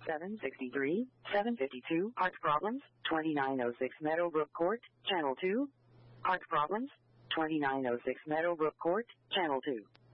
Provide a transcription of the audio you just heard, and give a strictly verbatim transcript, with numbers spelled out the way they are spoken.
seven sixty-three, seven fifty-two, Heart Problems, twenty-nine oh six Meadowbrook Court, Channel two. Heart Problems, twenty-nine oh six Meadowbrook Court, Channel two.